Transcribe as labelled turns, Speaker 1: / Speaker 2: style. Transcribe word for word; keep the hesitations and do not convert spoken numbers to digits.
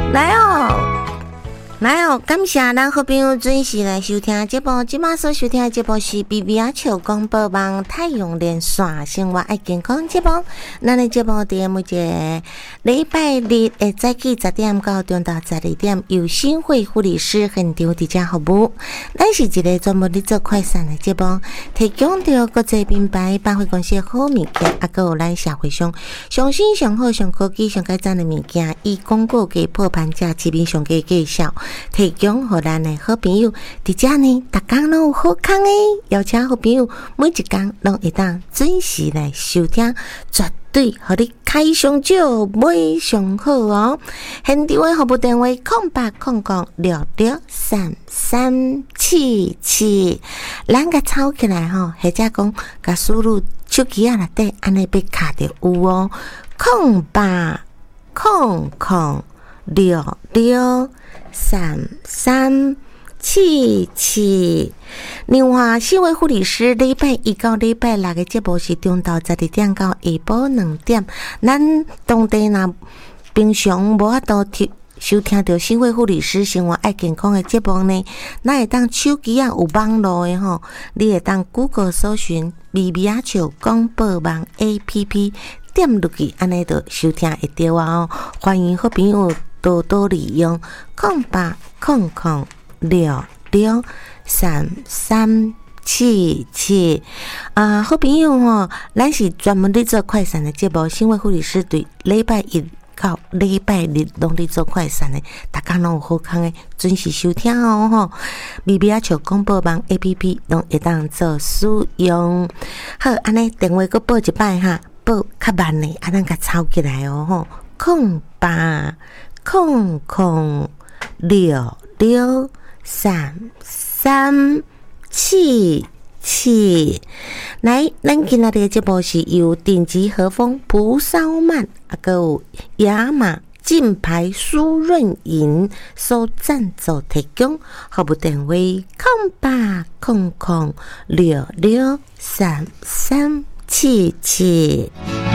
Speaker 1: 来哦，来哦！感谢咱好朋友准时来收听节目。今麦所收听的节目是 B B R 秋广播网太阳连线生活爱健康节目。咱的节目伫每一个礼拜日的早起十点到中到十二点，由新会护理师现场伫遮服务。咱是一个专门咧做快闪的节目，提供着国际品牌百货公司好物件，啊，还有咱社会上上新上好上科技上改赞的物件，以广告价破盘价，市面上价介绍。提供予咱的好朋友，伫遮呢，逐工拢有好康诶，邀请好朋友每一工拢会当准时来收听，绝对互你开上少，买上好哦。现场的服务电话：空八空空六六三三七七，咱甲抄起来吼，或者讲甲输入手机啊内底，安尼要卡着有哦。空八空空六六三三七七。另外，新闻护理师礼拜一到礼拜六个节目是中昼十二点到下晡两点。咱当地若平常无法度听收听到新会护理师生活爱健康的节目呢，咱会当手机啊有网络的吼，你会当 Google 搜寻 B B R 球广播网 A P P， 点入去，安尼就收听会到啊！哦，欢迎好朋友多多利用空八空空六六三三七七啊，好朋友哦，咱是专门咧做快闪的节目，新会护理师对礼拜一到礼拜日拢咧做快闪的，大家拢有好康的准时收听哦吼。B B R 球广播网 A P P 拢会当做使用。好，安尼电话阁报一摆哈，报较慢的，啊，咱甲抄起来哦吼，空八空空六六三三七七。来，咱今仔日的节目是由顶级和风蒲烧鳗，啊，还有亚马金牌酥润饮所赞助提供。服务电话：空八空空六六三三七七。